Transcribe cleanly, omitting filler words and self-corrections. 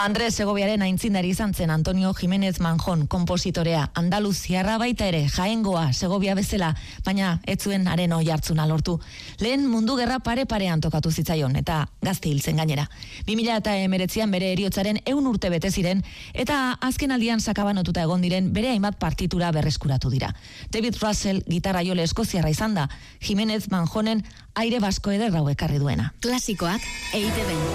Andres Segoviaren aintzindari izan zen Antonio Jiménez Manjón, konpositorea, Andaluziarra baita ere, Jaengoa, Segovia bezala, baina ez zuen haren oihartzuna lortu. Lehen mundu gerra pare-parean tokatu zitzaion, eta gazte hiltzen gainera. 2019an bere heriotzaren 100 urte bete ziren, eta azken aldian sakabanotuta egon diren bere hainbat partitura berreskuratu dira. David Russell, gitarra jole eskoziarra izan da, Jiménez Manjonen aire basko ederra ekarri duena. Klasikoak EITB.